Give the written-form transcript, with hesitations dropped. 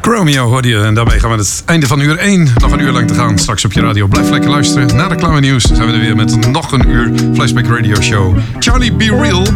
Chromeo hoorde je en daarmee gaan we het einde van uur 1. Nog een uur lang te gaan. Straks op je radio. Blijf lekker luisteren. Na reclame nieuws zijn we er weer met nog een uur Flashback Radio Show. Charlie Be Real.